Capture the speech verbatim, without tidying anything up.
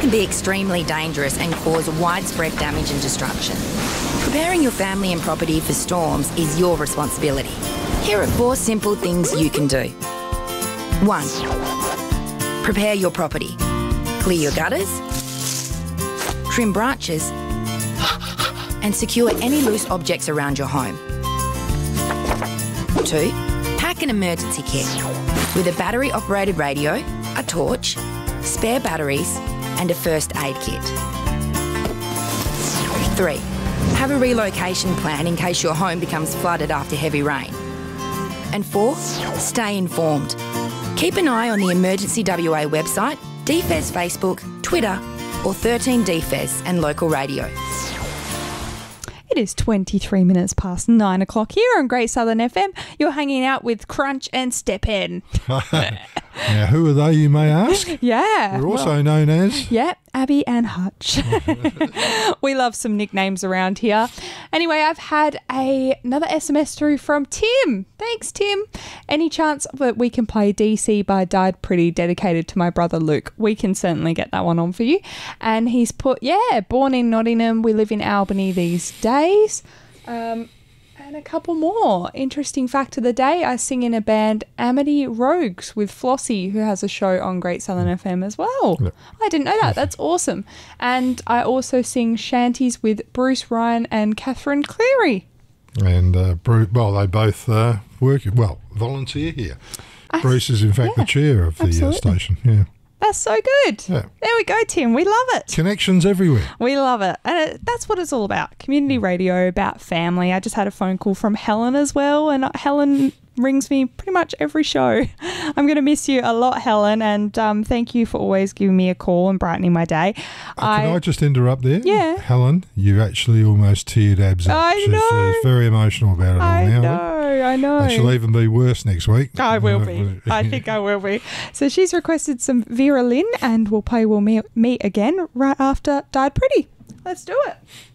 can be extremely dangerous and cause widespread damage and destruction. Preparing your family and property for storms is your responsibility. Here are four simple things you can do. One, prepare your property. Clear your gutters, trim branches, and secure any loose objects around your home. Two, pack an emergency kit with a battery-operated radio, a torch, spare batteries, and a first aid kit. Three, have a relocation plan in case your home becomes flooded after heavy rain. And four, stay informed. Keep an eye on the Emergency W A website, D F E S Facebook, Twitter, or thirteen D F E S and local radio. It is twenty-three minutes past nine o'clock here on Great Southern F M. You're hanging out with Crunch and Stephen. Now, who are they, you may ask? Yeah. We're also well, known as... Yeah, Abby and Hutch. We love some nicknames around here. Anyway, I've had a, another S M S through from Tim. Thanks, Tim. Any chance that we can play D C by Died Pretty, dedicated to my brother Luke? We can certainly get that one on for you. And he's put, yeah, born in Nottingham. We live in Albany these days. Um... And a couple more. Interesting fact of the day, I sing in a band, Amity Rogues, with Flossie, who has a show on Great Southern F M as well. Yep. I didn't know that. That's awesome. And I also sing shanties with Bruce Ryan and Catherine Cleary. And, uh, Bruce, well, they both uh, work, well, volunteer here. I, Bruce is, in fact, yeah, the chair of the uh, station. Yeah. That's so good. Yeah. There we go, Tim. We love it. Connections everywhere. We love it. And it, that's what it's all about. Community radio, about family. I just had a phone call from Helen as well. And Helen rings me pretty much every show. I'm going to miss you a lot, Helen. And um, thank you for always giving me a call and brightening my day. Uh, I, can I just interrupt there? Yeah. Helen, you actually almost teared Abs up. I know. She's uh, very emotional about it all I now. know. I know. And she'll even be worse next week. I will be. I think I will be. So she's requested some Vera Lynn, and we'll play We'll Meet Again right after Died Pretty. Let's do it.